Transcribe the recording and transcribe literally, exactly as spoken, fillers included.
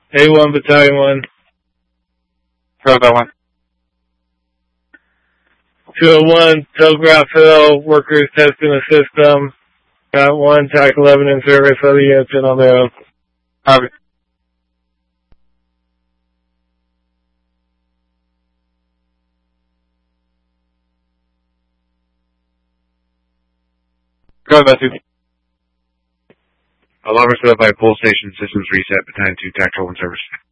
A one, Battalion one. Bravo one. two oh one, Telegraph Hill, workers testing the system. Got one, T A C eleven in service, other units in on their own. Copy. Go ahead, Betsy. Alarm is set up by Pole Station Systems Reset, Battalion two, Tactical one service.